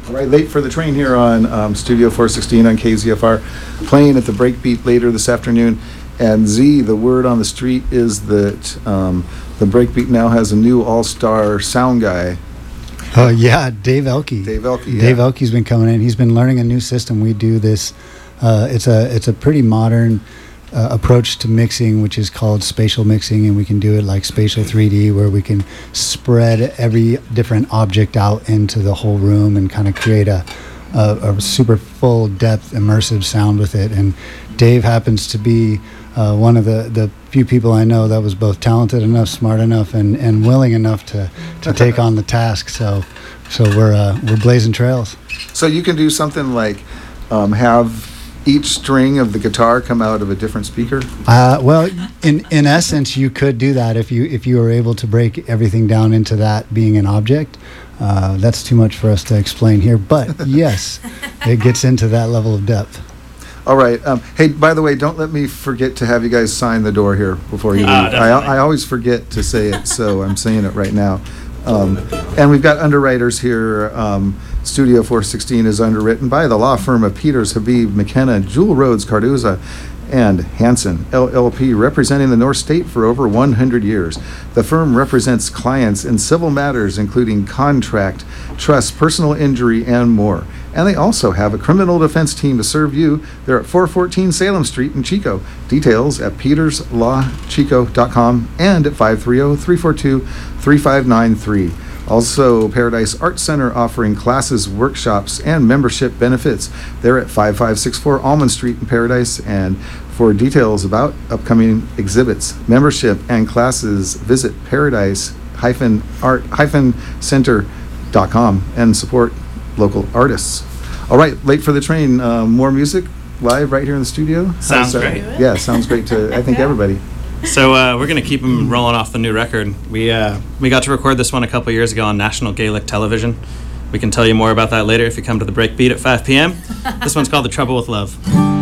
Right, late for the train here on Studio 416 on KZFR, playing at the Breakbeat later this afternoon. And Z, the word on the street is that the Breakbeat now has a new all-star sound guy. Oh, yeah, Dave Elke. Dave Elke, yeah. Dave Elke's been coming in. He's been learning a new system. We do this, it's a pretty modern approach to mixing, which is called spatial mixing, and we can do it like spatial 3D, where we can spread every different object out into the whole room and kind of create a super full depth immersive sound with it. And Dave happens to be one of the few people I know that was both talented enough, smart enough, and willing enough to take on the task. So we're blazing trails. So you can do something like have each string of the guitar come out of a different speaker? Well, in essence, you could do that if you were able to break everything down into that being an object. That's too much for us to explain here, but yes, it gets into that level of depth. All right. Hey, by the way, don't let me forget to have you guys sign the door here before you leave. I always forget to say it, so I'm saying it right now. And we've got underwriters here. Studio 416 is underwritten by the law firm of Peters, Habib, McKenna, Jewel Rhodes, Cardoza, and Hanson, LLP, representing the North State for over 100 years. The firm represents clients in civil matters, including contract, trust, personal injury, and more. And they also have a criminal defense team to serve you. They're at 414 Salem Street in Chico. Details at peterslawchico.com and at 530-342-3593. Also, Paradise Art Center offering classes, workshops, and membership benefits. They're at 5564 Almond Street in Paradise. And for details about upcoming exhibits, membership, and classes, visit paradise-art-center.com and support local artists. All right, late for the train. More music live right here in the studio. Sounds great. Yeah, sounds great to, I think, everybody. So we're going to keep them rolling off the new record. We got to record this one a couple years ago on National Gaelic Television. We can tell you more about that later if you come to the Breakbeat at 5 p.m. This one's called The Trouble with Love.